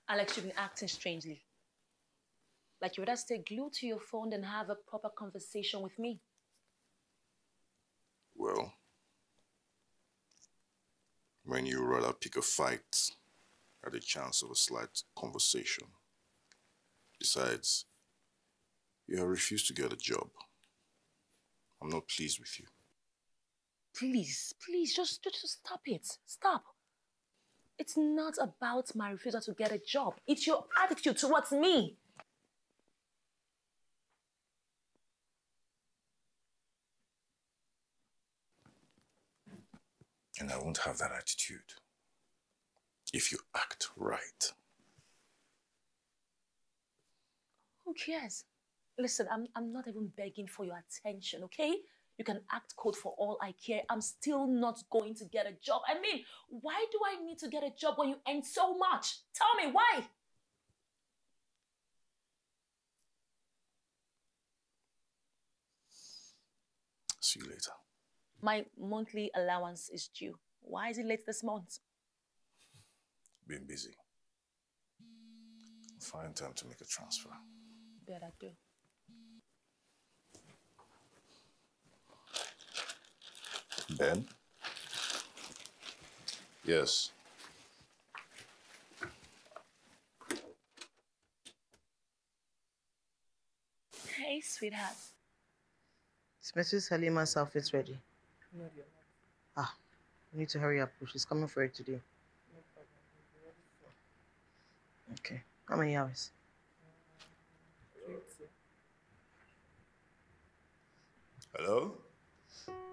Alex, you've been acting strangely. Like you would have stay glued to your phone than have a proper conversation with me. Well, when you rather pick a fight at the chance of a slight conversation. Besides, you have refused to get a job. I'm not pleased with you. Please, just stop it. Stop. It's not about my refusal to get a job. It's your attitude towards me. And I won't have that attitude if you act right. Who cares? Listen, I'm not even begging for your attention, okay? You can act cold for all I care. I'm still not going to get a job. I mean, why do I need to get a job when you earn so much? Tell me, why? See you later. My monthly allowance is due. Why is it late this month? Been busy. Find time to make a transfer. Better do. Ben? Yes. Hey, sweetheart. Is Mrs. Halima's outfit ready? No, you're not. You need to hurry up. She's coming for it today. No problem. Okay. How many hours? 20. Hello?